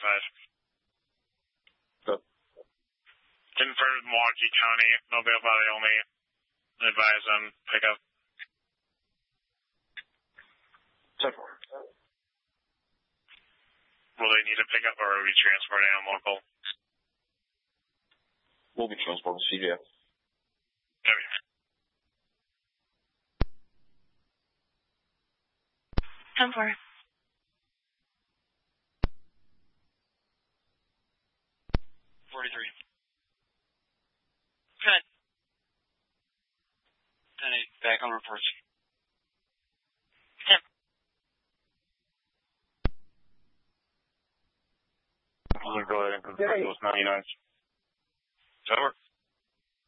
5. In for Milwaukee County, mobile body only. Advise on pickup. 10-4. Will they need a pickup or are we transporting on local? We'll be transporting CJ. Okay. 10-4. 43. Good. 10-8. Back on reports. 10. We'll go ahead and confirm those 99s. Over.